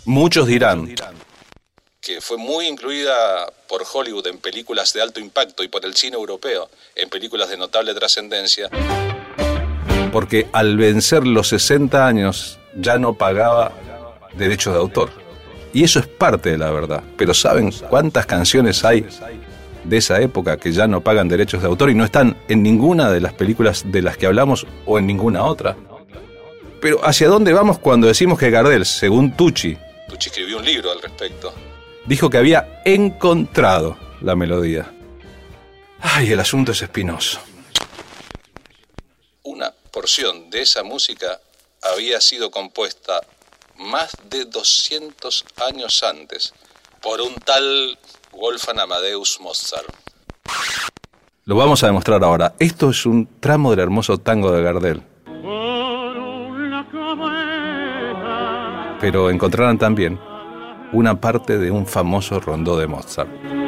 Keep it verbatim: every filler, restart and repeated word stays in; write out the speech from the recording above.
Muchos dirán que fue muy incluida por Hollywood en películas de alto impacto y por el cine europeo en películas de notable trascendencia, porque al vencer los sesenta años ya no pagaba derechos de autor. Y eso es parte de la verdad. Pero ¿saben cuántas canciones hay de esa época que ya no pagan derechos de autor y no están en ninguna de las películas de las que hablamos o en ninguna otra? Pero ¿hacia dónde vamos cuando decimos que Gardel, según Tucci, Tucci escribió un libro al respecto, dijo que había encontrado la melodía? Ay, el asunto es espinoso. Una porción de esa música había sido compuesta más de doscientos años antes por un tal Wolfgang Amadeus Mozart. Lo vamos a demostrar ahora. Esto es un tramo del hermoso tango de Gardel. Pero encontrarán también una parte de un famoso rondó de Mozart.